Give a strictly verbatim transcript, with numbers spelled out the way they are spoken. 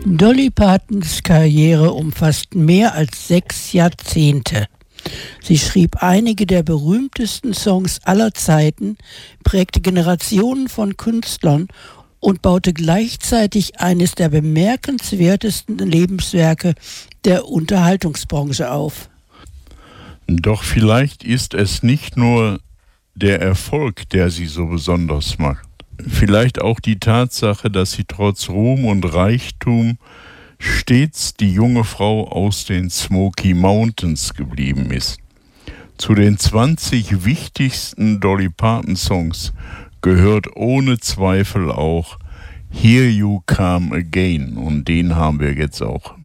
Dolly Partons Karriere umfasst mehr als sechs Jahrzehnte. Sie schrieb einige der berühmtesten Songs aller Zeiten, prägte Generationen von Künstlern und baute gleichzeitig eines der bemerkenswertesten Lebenswerke der Unterhaltungsbranche auf. Doch vielleicht ist es nicht nur der Erfolg, der sie so besonders macht. Vielleicht auch die Tatsache, dass sie trotz Ruhm und Reichtum stets die junge Frau aus den Smoky Mountains geblieben ist. Zu den zwanzig wichtigsten Dolly Parton Songs gehört ohne Zweifel auch Here You Come Again, und den haben wir jetzt auch